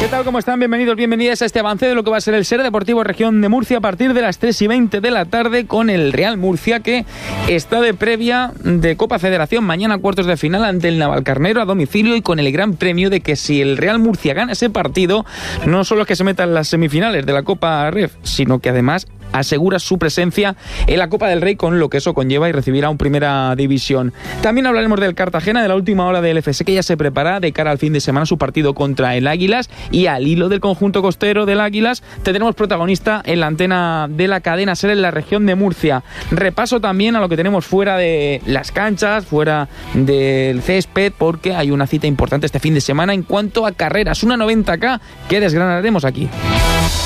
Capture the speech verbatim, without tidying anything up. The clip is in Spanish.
¿Qué tal? ¿Cómo están? Bienvenidos, bienvenidas a este avance de lo que va a ser el Ser Deportivo Región de Murcia a partir de las tres y veinte de la tarde con el Real Murcia, que está de previa de Copa Federación mañana cuartos de final ante el Navalcarnero a domicilio, y con el gran premio de que si el Real Murcia gana ese partido, no solo es que se meta en las semifinales de la Copa Ref, sino que además asegura su presencia en la Copa del Rey, con lo que eso conlleva, y recibirá un Primera División. También hablaremos del Cartagena, de la última hora del F S, que ya se prepara de cara al fin de semana su partido contra el Águilas, y al hilo del conjunto costero del Águilas tendremos protagonista en la antena de la cadena SER en la región de Murcia. Repaso también a lo que tenemos fuera de las canchas, fuera del césped, porque hay una cita importante este fin de semana en cuanto a carreras, una noventa K que desgranaremos aquí.